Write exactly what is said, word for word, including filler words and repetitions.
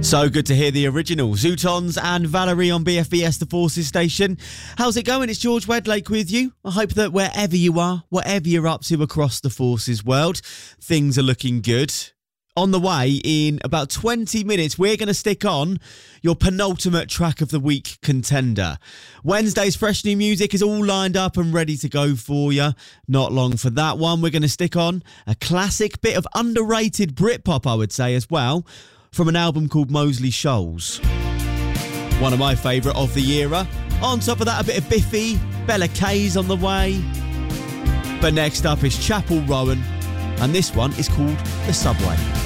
So good to hear the original. Zootons and Valerie on B F B S, the Forces station. How's it going? It's George Wedlake with you. I hope that wherever you are, whatever you're up to across the Forces world, things are looking good. On the way, in about twenty minutes, we're going to stick on your penultimate track of the week contender. Wednesday's fresh new music is all lined up and ready to go for you. Not long for that one. We're going to stick on a classic bit of underrated Britpop, I would say, as well, from an album called Mosley Shoals. One of my favourite of the era. On top of that, a bit of Biffy, Bella K's on the way. But next up is Chapel Rowan, and this one is called The Subway.